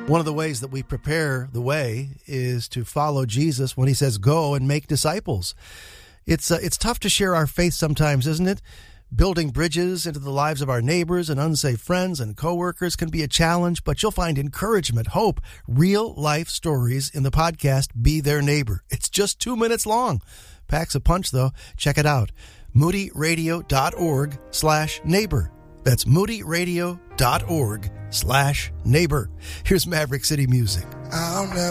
One of the ways that we prepare the way is to follow Jesus when he says, go and make disciples. It's tough to share our faith sometimes, isn't it? Building bridges into the lives of our neighbors and unsafe friends and coworkers can be a challenge, but you'll find encouragement, hope, real life stories in the podcast, Be Their Neighbor. It's just 2 minutes long. Packs a punch, though. Check it out. moodyradio.org/neighbor. That's moodyradio.org/neighbor. Here's Maverick City Music. I'll never